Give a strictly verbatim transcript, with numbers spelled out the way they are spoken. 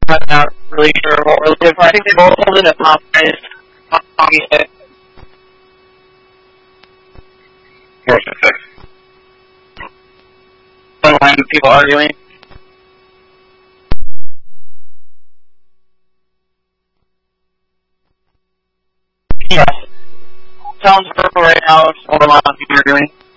I'm not really sure what we're looking for. I think they're both holding a conference. Four to six. When people arguing. Yes. Sounds purple right now. Hold on, people arguing.